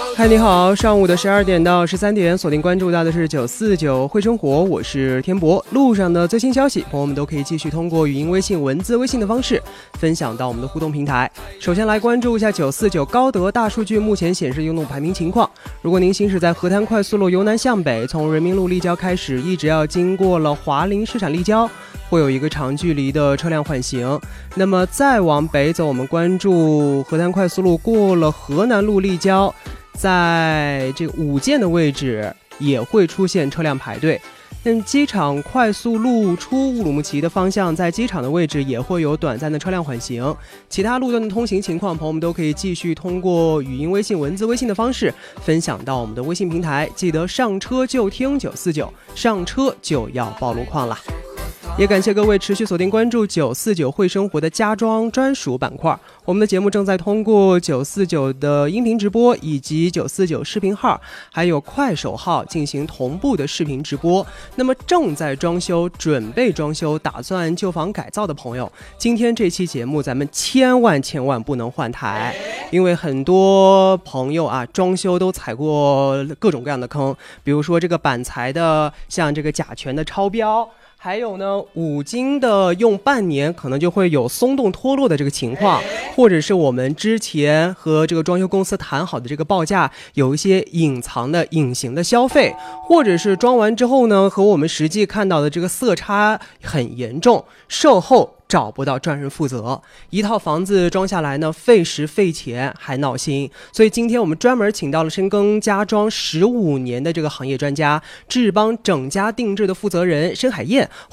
嗨，你好，上午的12点到13点，锁定关注到的是949会生活，我是天博。路上的最新消息，朋友们都可以继续通过语音微信、文字微信的方式分享到我们的互动平台。首先来关注一下949高德大数据目前显示用路排名情况。如果您行驶在河滩快速路由南向北，从人民路立交开始，一直要经过了华林市场立交，会有一个长距离的车辆缓行。那么再往北走，我们关注河滩快速路过了河南路立交，在这个五建的位置也会出现车辆排队。机场快速路出乌鲁木齐的方向，在机场的位置也会有短暂的车辆缓行。其他路段的通行情况，朋友们都可以继续通过语音微信、文字微信的方式分享到我们的微信平台。记得上车就听949，上车就要报路况了。也感谢各位持续锁定关注949会生活的家装专属板块。我们的节目正在通过949的音频直播以及949视频号还有快手号进行同步的视频直播。那么正在装修、准备装修、打算旧房改造的朋友，今天这期节目咱们千万不能换台，因为很多朋友啊装修都踩过各种各样的坑，比如说这个板材的像这个甲醛的超标，还有呢五金的用半年可能就会有松动脱落的这个情况，或者是我们之前和这个装修公司谈好的这个报价有一些隐藏的隐形的消费，或者是装完之后呢和我们实际看到的这个色差很严重，售后找不到专人负责，一套房子装下来呢费时费钱还闹心。所以今天我们专门请到了深耕家装15年的这个行业专家，志邦整家定制的负责人申海燕，